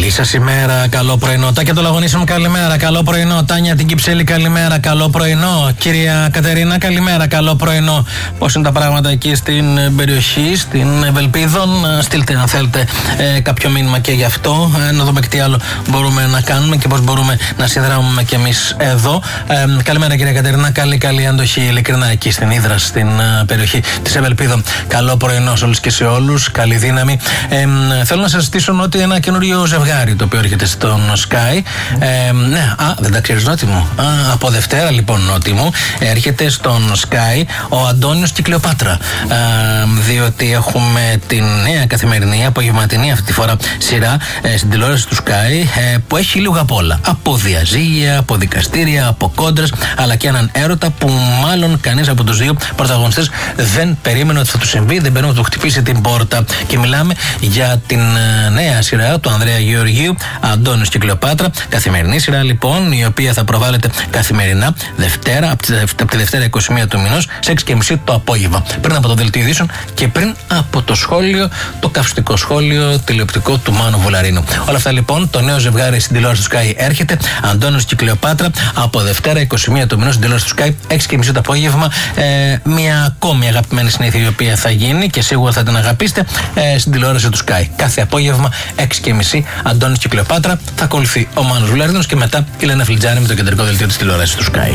Καλή σας ημέρα, καλό πρωινό. Τάκια το Λαγωνίσιμο, καλημέρα, καλό πρωινό. Τάνια την Κυψέλη, καλημέρα, καλό πρωινό. Κυρία Κατερίνα, καλημέρα, καλό πρωινό. Πώς είναι τα πράγματα εκεί στην περιοχή, στην Ευελπίδων? Στείλτε αν θέλετε κάποιο μήνυμα και γι' αυτό. Να δούμε και τι άλλο μπορούμε να κάνουμε και πώς μπορούμε να συνδράμουμε κι εμείς εδώ. Καλημέρα κυρία Κατερίνα, καλή αντοχή ειλικρινά εκεί στην Ύδρα, στην περιοχή της Ευελπίδων. Καλό πρωινό σε όλους και σε όλους, καλή δύναμη. Θέλω να σας ζητήσω ότι ένα καινούριο ζευγάρι το οποίο έρχεται στον Sky. Ναι, δεν τα ξέρεις Νότι μου? Από Δευτέρα λοιπόν Νότι μου έρχεται στον Sky ο Αντώνιος και η Κλεοπάτρα. Διότι έχουμε την νέα καθημερινή, απογευματινή αυτή τη φορά σειρά στην τηλεόραση του Sky που έχει λίγο απ' όλα. Από διαζύγια, από δικαστήρια, από κόντρες, αλλά και έναν έρωτα που μάλλον κανείς από τους δύο πρωταγωνιστές δεν περίμενε ότι θα του συμβεί, δεν περίμενε ότι του χτυπήσει την πόρτα. Και μιλάμε για την νέα σειρά του Ανδρέα Γεωργίου, Αντώνιος και Κλεοπάτρα. Καθημερινή σειρά λοιπόν, η οποία θα προβάλλεται καθημερινά Δευτέρα, από τη Δευτέρα 21 του μηνός, σε 6:30 το απόγευμα. Πριν από το δελτίο ειδήσεων και πριν από το σχόλιο, το καυστικό σχόλιο τηλεοπτικό του Μάνου Βουλαρίνου. Όλα αυτά λοιπόν, το νέο ζευγάρι στην τηλεόραση του Sky έρχεται. Αντώνιος και Κλεοπάτρα από Δευτέρα 21 του μηνός στην τηλεόραση του Sky, 6:30 το απόγευμα. Μια ακόμη αγαπημένη συνήθεια η οποία θα γίνει και σίγουρα θα την αγαπήσετε στην τηλεόραση του Sky. Κάθε απόγευμα 6:30 Αντώνης και Κλεοπάτρα. Θα ακολουθεί ο Μάνος Βουλαρίνος και μετά η Λένα Φλιτζάνη με το κεντρικό δελτίο της τηλεόρασης του Sky.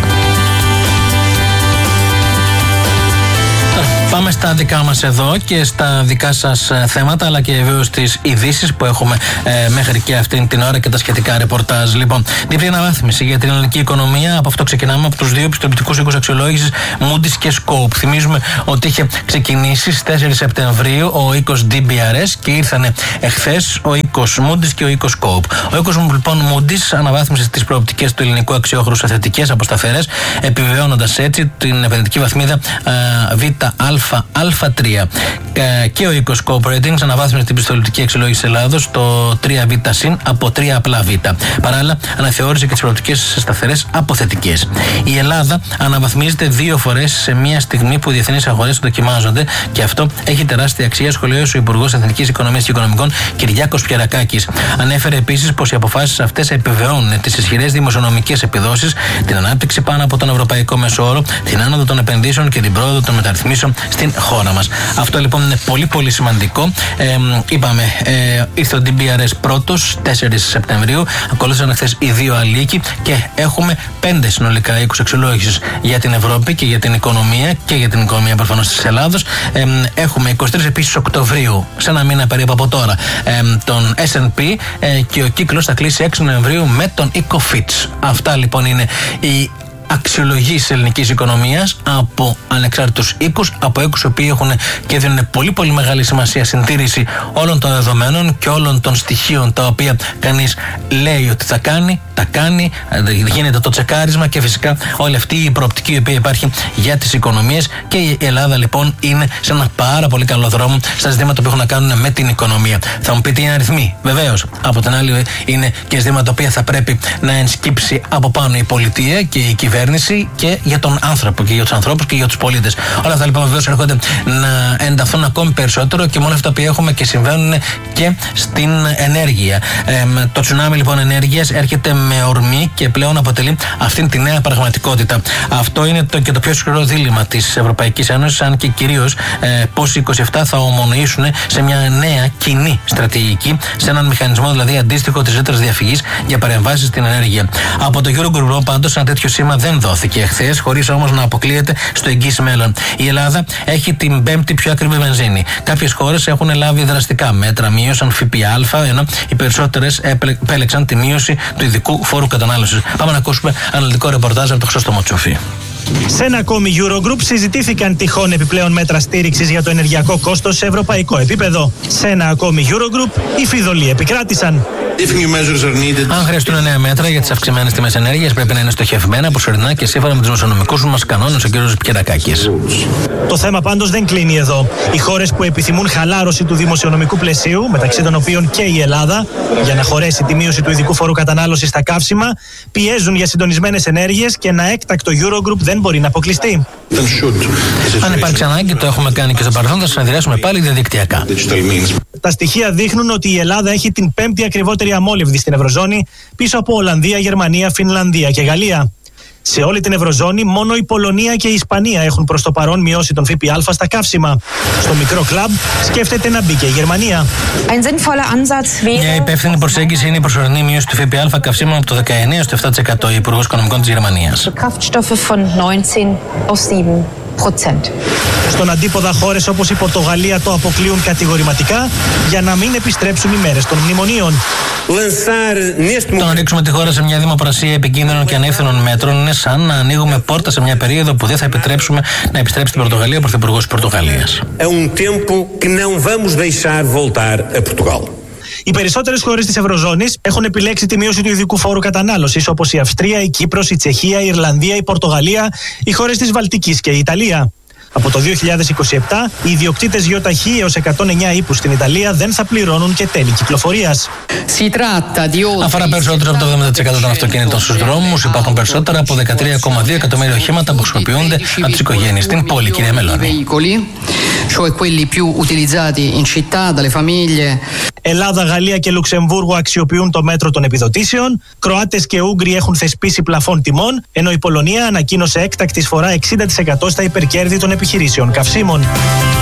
Πάμε στα δικά μας εδώ και στα δικά σας θέματα, αλλά και βεβαίως τις ειδήσεις που έχουμε μέχρι και αυτήν την ώρα και τα σχετικά ρεπορτάζ. Λοιπόν, διπλή αναβάθμιση για την ελληνική οικονομία. Από αυτό ξεκινάμε, από τους δύο πιστοποιητικούς οίκους αξιολόγησης Moody's και Scope. Θυμίζουμε ότι είχε ξεκινήσει στις 4 Σεπτεμβρίου ο οίκος DBRS και ήρθανε εχθές ο οίκος Moody's και ο οίκος Scope. Ο οίκος λοιπόν Moody's αναβάθμισε τις προοπτικές του ελληνικού αξιόχρου σε θετικές από σταθερές, επιβεβαιώνοντας έτσι την επενδυτική βαθμίδα Α3. Και ο οίκος Scope Ratings αναβάθμισε την πιστοληπτική αξιολόγηση της Ελλάδος στο 3β από 3β. Παράλληλα, αναθεώρησε και τις προοπτικές σταθερές από θετικές. Η Ελλάδα αναβαθμίζεται 2 φορές σε μια στιγμή που οι διεθνείς αγορές δοκιμάζονται και αυτό έχει τεράστια αξία, σχολίασε ο Υπουργός Εθνικής Οικονομίας και Οικονομικών Κυριάκος Πιερακάκης. Ανέφερε επίσης πως οι αποφάσεις αυτές επιβεβαιώνουν τις ισχυρές δημοσιονομικές επιδόσεις, την ανάπτυξη πάνω από τον ευρωπαϊκό μεσόωρο, την άνοδο των επενδύσεων και την πρόοδο των μεταρρυθμίσεων στην χώρα μας. Αυτό λοιπόν είναι πολύ σημαντικό. Είπαμε, ήρθε ο DBRS πρώτος 4 Σεπτεμβρίου, ακολούθησαν χθες οι δύο άλλοι οίκοι και έχουμε 5 συνολικά οίκους αξιολόγησης για την Ευρώπη και για την οικονομία και για την οικονομία προφανώς της Ελλάδος. Έχουμε 23 επίσης Οκτωβρίου, σε ένα μήνα περίπου από τώρα, τον S&P και ο κύκλος θα κλείσει 6 Νοεμβρίου με τον οίκο Fitch. Αυτά λοιπόν είναι οι αξιολογής ελληνικής οικονομίας από ανεξάρτητους οίκους, από οίκους οι οποίοι έχουν και δίνουν πολύ μεγάλη σημασία στην τήρηση όλων των δεδομένων και όλων των στοιχείων τα οποία κανείς λέει ότι θα κάνει, τα κάνει, γίνεται το τσεκάρισμα και φυσικά όλη αυτή η προοπτική η οποία υπάρχει για τις οικονομίες. Και η Ελλάδα λοιπόν είναι σε ένα πάρα πολύ καλό δρόμο στα ζητήματα που έχουν να κάνουν με την οικονομία. Θα μου πείτε είναι αριθμοί, βεβαίως. Από την άλλη είναι και ζητήματα τα οποία θα πρέπει να ενσκύψει από πάνω η πολιτεία και η κυβέρνηση και για τον άνθρωπο και για τους ανθρώπους και για τους πολίτες. Όλα αυτά λοιπόν βεβαίως έρχονται να ενταθούν ακόμη περισσότερο και μόνο αυτά που έχουμε και συμβαίνουν και στην ενέργεια. Το τσουνάμι λοιπόν ενέργειας έρχεται με ορμή και πλέον αποτελεί αυτήν τη νέα πραγματικότητα. Αυτό είναι και το πιο σκληρό δίλημμα της Ευρωπαϊκής Ένωσης, αν και κυρίως πώς οι 27 θα ομονοήσουν σε μια νέα κοινή στρατηγική, σε έναν μηχανισμό δηλαδή αντίστοιχο της ρήτρας διαφυγής για παρεμβάσεις στην ενέργεια. Από το Eurogroup πάντως ένα τέτοιο σήμα δεν δόθηκε εχθές, χωρίς όμως να αποκλείεται στο εγγύς μέλλον. Η Ελλάδα έχει την 5η πιο ακριβή βενζίνη. Κάποιες χώρες έχουν λάβει δραστικά μέτρα, μείωσαν ΦΠΑ, ενώ οι περισσότερες επέλεξαν τη μείωση του ειδικού φόρου κατανάλωσης. Πάμε να ακούσουμε αναλυτικό ρεπορτάζ από το Χρήστο Τσούφι. Σε ένα ακόμη Eurogroup συζητήθηκαν τυχόν επιπλέον μέτρα στήριξης για το ενεργειακό κόστος σε ευρωπαϊκό επίπεδο. Σε ένα ακόμη Eurogroup οι φιδωλοί επικράτησαν. Αν χρειαστούν νέα μέτρα για τις αυξημένες τιμές ενέργειας, πρέπει να είναι στοχευμένα, προσωρινά και σύμφωνα με τους δημοσιονομικούς μας κανόνες, ο κ. Πιερακάκης. Το θέμα πάντως δεν κλείνει εδώ. Οι χώρες που επιθυμούν χαλάρωση του δημοσιονομικού πλαισίου, μεταξύ των οποίων και η Ελλάδα, για να χωρέσει τη μείωση του ειδικού φόρου κατανάλωσης στα καύσιμα, πιέζουν για συντονισμένες ενέργειες και ένα έκτακτο Eurogroup δεν μπορεί να αποκλειστεί. Αν υπάρξει ανάγκη, το έχουμε κάνει και στο παρελθόν, θα συνεδριάσουμε πάλι διαδικτυακά. Τα στοιχεία δείχνουν ότι η Ελλάδα έχει την 5η ακριβότερη περισσότεροι αμόλυβδοι στην Ευρωζώνη, πίσω από Ολλανδία, Γερμανία, Φινλανδία και Γαλλία. Σε όλη την Ευρωζώνη, μόνο η Πολωνία και η Ισπανία έχουν προς το παρόν μειώσει τον ΦΠΑ στα καύσιμα. Στο μικρό κλαμπ σκέφτεται να μπει και η Γερμανία. Μια υπεύθυνη προσέγγιση είναι η προσωρινή μείωση του ΦΠΑ καυσίμων από το 19% στο 7%, η Υπουργός Οικονομικών της Γερμανίας. Στον αντίποδα, χώρες όπως η Πορτογαλία το αποκλείουν κατηγορηματικά για να μην επιστρέψουν οι μέρες των μνημονίων. Το να ρίξουμε τη χώρα σε μια δημοπρασία επικίνδυνων και ανεύθυνων μέτρων είναι σαν να ανοίγουμε πόρτα σε μια περίοδο που δεν θα επιτρέψουμε να επιστρέψει την Πορτογαλία ο Πρωθυπουργός της Πορτογαλίας. Οι περισσότερες χώρες της Ευρωζώνης έχουν επιλέξει τη μείωση του ειδικού φόρου κατανάλωσης, όπως η Αυστρία, η Κύπρος, η Τσεχία, η Ιρλανδία, η Πορτογαλία, οι χώρες της Βαλτικής και η Ιταλία. Από το 2027, οι ιδιοκτήτες γιοταχή έως 109 ύπους στην Ιταλία δεν θα πληρώνουν και τέλη κυκλοφορίας. Αφορά περισσότερο από το 70% των αυτοκίνητων στους δρόμους. Υπάρχουν περισσότερα από 13,2 εκατομμύρια οχήματα που χρησιμοποιούνται από τις οικογένειες στην πόλη, κυρία Μελώνη. Ελλάδα, Γαλλία και Λουξεμβούργο αξιοποιούν το μέτρο των επιδοτήσεων. Κροάτες και Ούγγροι έχουν θεσπίσει πλαφόν τιμών, ενώ η Πολωνία ανακοίνωσε έκτακτη εισφορά 60% στα υπερκέρδη των επιχειρήσεων καυσίμων.